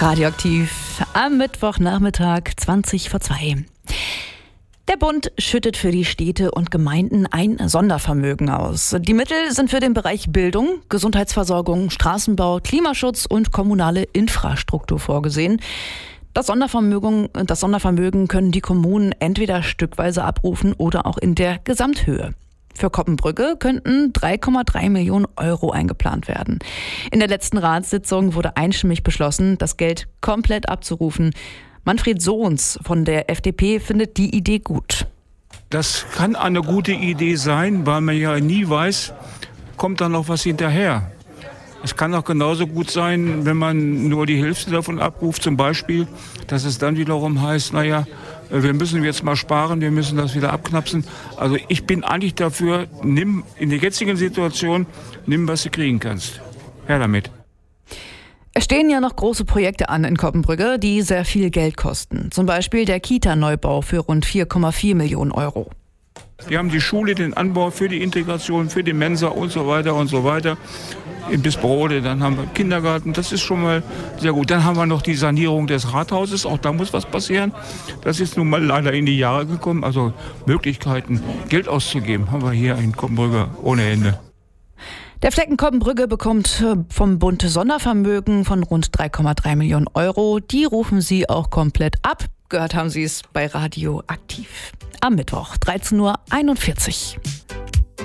Radioaktiv am Mittwochnachmittag 2:20. Der Bund schüttet für die Städte und Gemeinden ein Sondervermögen aus. Die Mittel sind für den Bereich Bildung, Gesundheitsversorgung, Straßenbau, Klimaschutz und kommunale Infrastruktur vorgesehen. Das Sondervermögen können die Kommunen entweder stückweise abrufen oder auch in der Gesamthöhe. Für Koppenbrügge könnten 3,3 Millionen Euro eingeplant werden. In der letzten Ratssitzung wurde einstimmig beschlossen, das Geld komplett abzurufen. Manfred Sohns von der FDP findet die Idee gut. Das kann eine gute Idee sein, weil man ja nie weiß, kommt da noch was hinterher. Es kann auch genauso gut sein, wenn man nur die Hälfte davon abruft, zum Beispiel, dass es dann wiederum heißt, wir müssen jetzt mal sparen, wir müssen das wieder abknapsen. Also ich bin eigentlich dafür, nimm in der jetzigen Situation, nimm, was du kriegen kannst. Her damit. Es stehen ja noch große Projekte an in Koppenbrügge, die sehr viel Geld kosten. Zum Beispiel der Kita-Neubau für rund 4,4 Millionen Euro. Wir haben die Schule, den Anbau für die Integration, für die Mensa und so weiter und so weiter. In Bisbrode, dann haben wir Kindergarten, das ist schon mal sehr gut. Dann haben wir noch die Sanierung des Rathauses, auch da muss was passieren. Das ist nun mal leider in die Jahre gekommen. Also Möglichkeiten, Geld auszugeben, haben wir hier in Koppenbrügge ohne Ende. Der Flecken Koppenbrügge bekommt vom Bund Sondervermögen von rund 3,3 Millionen Euro. Die rufen sie auch komplett ab. Gehört haben Sie es bei Radioaktiv. Am Mittwoch, 13:41 Uhr.